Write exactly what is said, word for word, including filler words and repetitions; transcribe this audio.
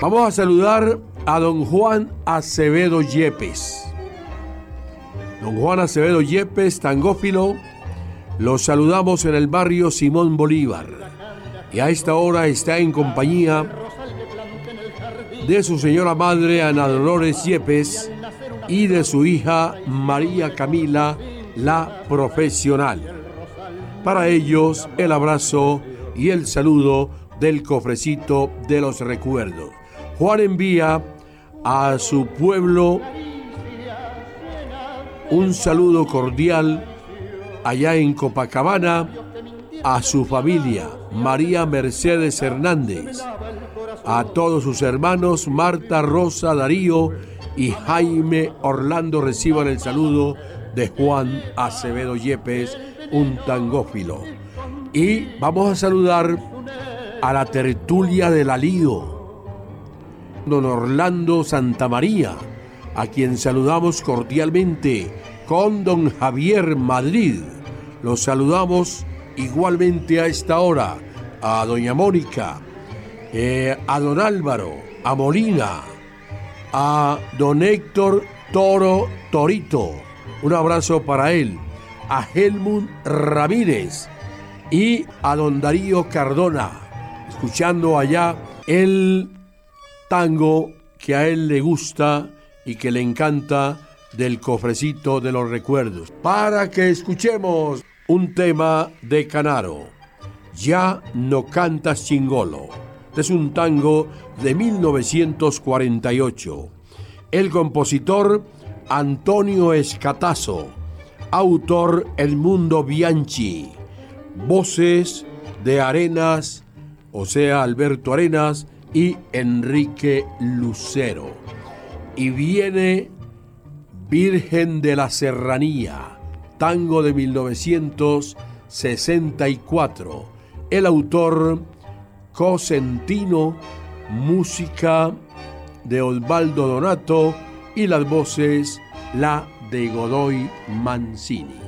Vamos a saludar a don Juan Acevedo Yepes. Don Juan Acevedo Yepes, tangófilo, lo saludamos en el barrio Simón Bolívar. Y a esta hora está en compañía de su señora madre Ana Dolores Yepes y de su hija María Camila, la profesional. Para ellos, el abrazo y el saludo del cofrecito de los recuerdos. Juan envía a su pueblo un saludo cordial allá en Copacabana, a su familia, María Mercedes Hernández, a todos sus hermanos, Marta, Rosa, Darío y Jaime Orlando, reciban el saludo de Juan Acevedo Yepes, un tangófilo. Y vamos a saludar a la tertulia del Alío, don Orlando Santamaría, a quien saludamos cordialmente, con don Javier Madrid. Los saludamos igualmente a esta hora, a doña Mónica, eh, a don Álvaro, a Molina, a don Héctor Toro Torito, un abrazo para él, a Helmut Ramírez y a don Darío Cardona, escuchando allá el tango que a él le gusta y que le encanta del cofrecito de los recuerdos, para que escuchemos un tema de Canaro, Ya no cantas chingolo. Este es un tango de mil novecientos cuarenta y ocho. El compositor Antonio Escatazo, autor Edmundo Bianchi, voces de Arenas, o sea Alberto Arenas y Enrique Lucero. Y viene Virgen de la Serranía, tango de mil novecientos sesenta y cuatro. El autor Cosentino, música de Osvaldo Donato y las voces la de Godoy Mancini.